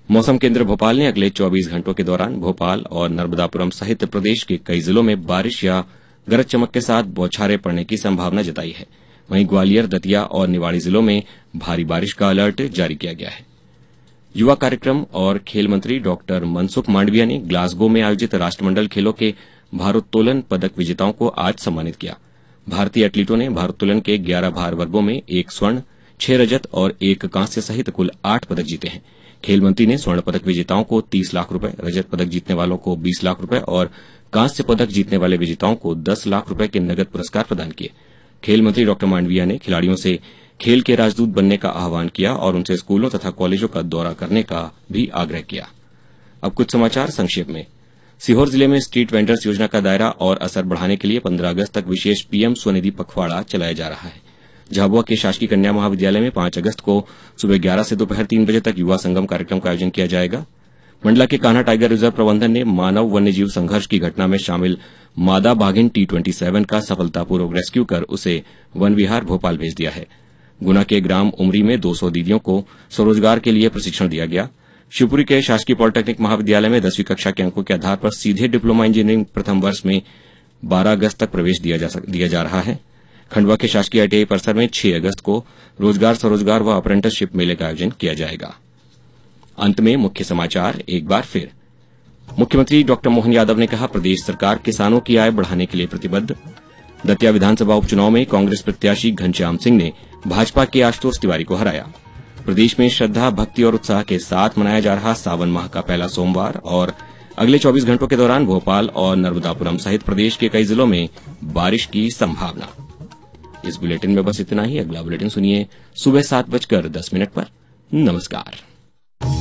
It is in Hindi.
मौसम केंद्र भोपाल ने अगले 24 घंटों के दौरान भोपाल और नर्मदापुरम सहित प्रदेश के कई जिलों में बारिश या गरज चमक के साथ बौछारें पड़ने की संभावना जताई है। वहीं ग्वालियर, दतिया और निवाड़ी जिलों में भारी बारिश का अलर्ट जारी किया गया है। युवा कार्यक्रम और खेल मंत्री डॉक्टर मनसुख मांडविया ने ग्लासगो में आयोजित राष्ट्रमंडल खेलों के भारोत्तोलन पदक विजेताओं को आज सम्मानित किया। भारतीय एथलीटों ने भारोत्तोलन के 11 भार वर्गों में 1 स्वर्ण, 6 रजत और 1 कांस्य सहित कुल 8 पदक जीते हैं। खेल मंत्री ने स्वर्ण पदक विजेताओं को 30 लाख रुपए, रजत पदक जीतने वालों को 20 लाख रुपए और कांस्य पदक जीतने वाले विजेताओं को 10 लाख रुपए के नगद पुरस्कार प्रदान किए। खेल मंत्री डॉक्टर मांडविया ने खिलाड़ियों से खेल के राजदूत बनने का आह्वान किया और उनसे स्कूलों तथा कॉलेजों का दौरा करने का भी आग्रह किया। अब कुछ समाचार संक्षेप में। सीहोर जिले में स्ट्रीट वेंडर्स योजना का दायरा और असर बढ़ाने के लिए 15 अगस्त तक विशेष पीएम स्वनिधि पखवाड़ा चलाया जा रहा है। झाबुआ के शासकीय कन्या महाविद्यालय में 5 अगस्त को सुबह 11 से दोपहर 3 बजे तक युवा संगम कार्यक्रम का आयोजन किया जाएगा। मंडला के कान्हा टाइगर रिजर्व प्रबंधन ने मानव वन्यजीव संघर्ष की घटना में शामिल मादा बाघिन T27 का सफलतापूर्वक रेस्क्यू कर उसे वन विहार भोपाल भेज दिया है। गुना के ग्राम उमरी में 200 दीदियों को स्वरोजगार के लिए प्रशिक्षण दिया गया। शिवपुरी के शासकीय पॉलिटेक्निक महाविद्यालय में 10वीं कक्षा के अंकों के आधार पर सीधे डिप्लोमा इंजीनियरिंग प्रथम वर्ष में 12 अगस्त तक प्रवेश दिया जा रहा है। खंडवा के शासकीय आईटीआई परिसर में 6 अगस्त को रोजगार, स्वरोजगार व अप्रेंटिसशिप मेले का आयोजन किया जाएगा। अंत में मुख्य समाचार एक बार फिर। मुख्यमंत्री डॉक्टर मोहन यादव ने कहा, प्रदेश सरकार किसानों की आय बढ़ाने के लिए प्रतिबद्ध। दतिया विधानसभा उपचुनाव में कांग्रेस प्रत्याशी घनश्याम सिंह ने भाजपा के आशुतोष तिवारी को हराया। प्रदेश में श्रद्धा, भक्ति और उत्साह के साथ मनाया जा रहा सावन माह का पहला सोमवार और अगले 24 घंटों के दौरान भोपाल और नर्मदापुरम सहित प्रदेश के कई जिलों में बारिश की संभावना। इस बुलेटिन में बस इतना ही। अगला बुलेटिन सुनिए सुबह 7:10 पर। नमस्कार।